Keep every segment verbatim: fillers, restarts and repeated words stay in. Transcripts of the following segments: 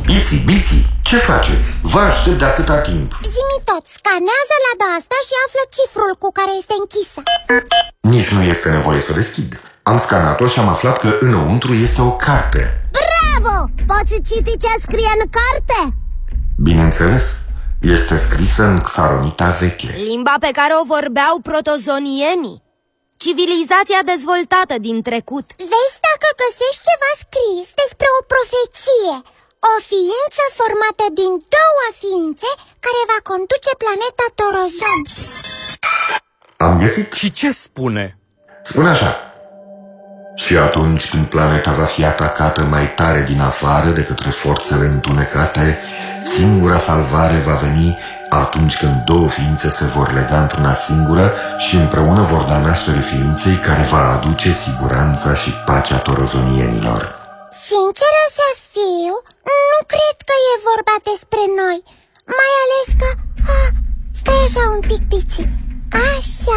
Biții, biții, ce faceți? Vă aștept de atâta timp. Zi-mi tot, scanează lada asta și află cifrul cu care este închisă. Nici nu este nevoie să o deschid. Am scanat-o și am aflat că înăuntru este o carte. Bravo! Poți citi ce scrie în carte? Bineînțeles, este scrisă în xaronita veche, limba pe care o vorbeau protozonienii, civilizația dezvoltată din trecut. Vezi dacă găsești ceva scris despre o profeție, o ființă formată din două ființe care va conduce planeta Torozon. Am găsit. Și ce spune? Spune așa: și atunci când planeta va fi atacată mai tare din afară de către forțele întunecate, singura salvare va veni atunci când două ființe se vor lega într-una singură și împreună vor da naștere ființei care va aduce siguranța și pacea torozonienilor. Sinceră să fiu, nu cred că e vorba despre noi. Mai ales că... Ah, stai așa un pic, Biții. Așa...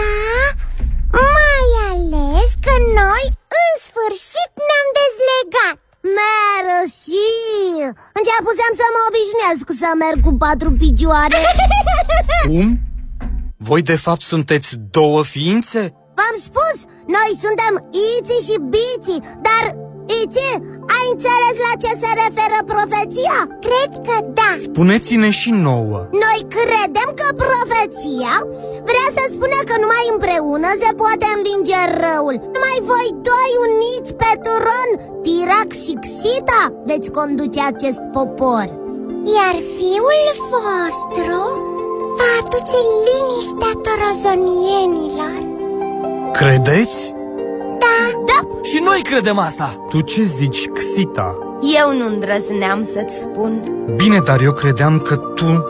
Mai ales că noi, în sfârșit, ne-am dezlegat. Mersi! Începusem să mă obișnuiesc să merg cu patru picioare. Cum? Voi de fapt sunteți două ființe? V-am spus, noi suntem Iții și Biții. Dar, Iții, ai înțeles la ce se referă profeția? Cred că da. Spuneți-ne și nouă. Noi credem că profeția vrea să spună că numai împreună se poate învinge răul. Numai voi doi uniți pe turon, Tirax și Xita, veți conduce acest popor. Iar fiul vostru va aduce liniștea torozonienilor. Credeți? Da, da. Și noi credem asta. Tu ce zici, Xita? Eu nu îndrăzneam să-ți spun. Bine, dar eu credeam că tu